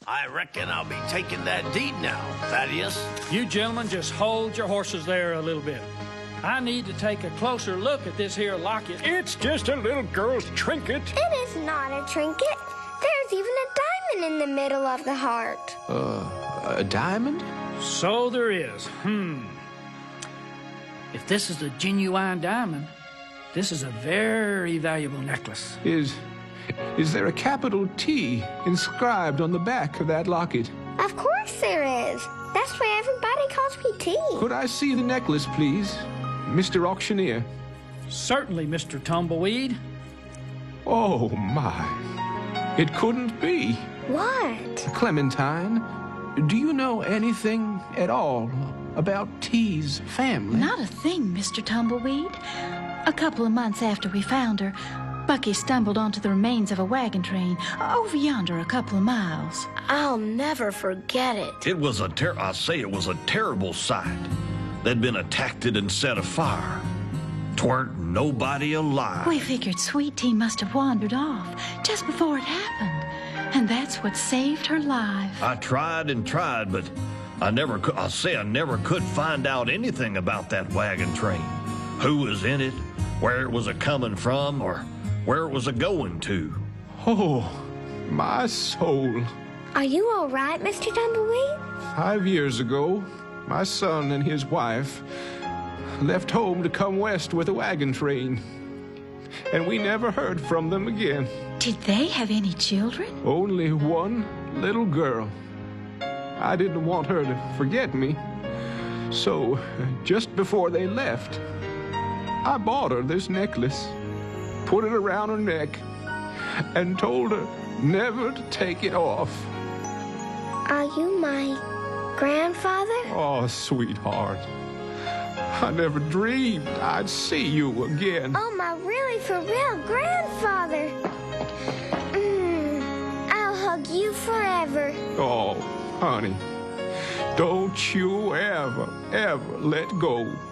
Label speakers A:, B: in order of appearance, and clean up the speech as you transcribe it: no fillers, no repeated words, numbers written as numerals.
A: I reckon I'll be taking that deed now, Thaddeus.
B: You gentlemen just hold your horses there a little bit. I need to take a closer look at this here locket.
C: It's just a little girl's trinket.
D: It is not a trinket. There's even a diamond in the middle of the heart.
E: A diamond?
B: So there is. If this is a genuine diamond, this is a very valuable necklace.
E: Is there a capital T inscribed on the back of that locket?
D: Of course there is. That's why everybody calls me T.
E: Could I see the necklace, please, Mr. Auctioneer?
B: Certainly, Mr. Tumbleweed.
E: Oh, my. It couldn't be.
D: What?
E: Clementine, do you know anything at all about T's family?
F: Not a thing, Mr. Tumbleweed. A couple of months after we found her, Bucky stumbled onto the remains of a wagon train over yonder a couple of miles.
G: I'll never forget it.
A: It was I say it was a terrible sight. They'd been attacked and set afire. 'Tweren't nobody alive.
F: We figured Sweet Tea must have wandered off just before it happened, and that's what saved her life.
A: I tried and tried, but I never could find out anything about that wagon train. Who was in it, where it was a-coming from, or where it was a-going to.
E: Oh, my soul.
D: Are you all right, Mr. Tumbleweed?
E: 5 years ago, my son and his wife left home to come west with a wagon train, and we never heard from them again.
F: Did they have any children?
E: Only one little girl. I didn't want her to forget me, so just before they left, I bought her this necklace, put it around her neck, and told her never to take it off.
D: Are you my grandfather?
E: Oh, sweetheart, I never dreamed I'd see you again.
D: Oh, my really for real grandfather. I'll hug you forever.
E: Oh, honey, don't you ever let go.